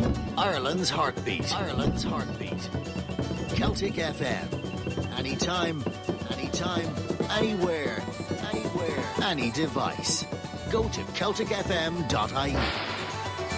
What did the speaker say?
Ireland's heartbeat. Ireland's heartbeat. Celtic FM. Anytime, anywhere, any device. Go to CelticFM.ie.